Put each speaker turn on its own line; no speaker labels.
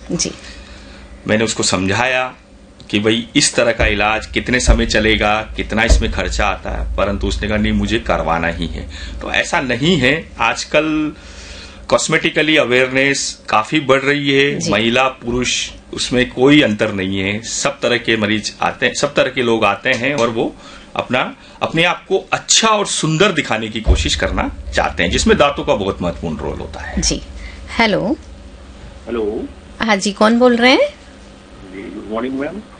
जी।
मैंने उसको समझाया कि भाई इस तरह का इलाज कितने समय चलेगा, कितना इसमें खर्चा आता है, परंतु उसने कहा नहीं मुझे करवाना ही है। तो ऐसा नहीं है, आजकल कॉस्मेटिकली अवेयरनेस काफी बढ़ रही है, महिला पुरुष उसमें कोई अंतर नहीं है, सब तरह के मरीज आते हैं, सब तरह के लोग आते हैं और वो अपने आप को अच्छा और सुंदर दिखाने की कोशिश करना चाहते हैं, जिसमें दांतों का बहुत महत्वपूर्ण रोल होता है।
जी। हेलो।
हेलो।
हाँ जी, कौन बोल रहे हैं?
Good morning ma'am.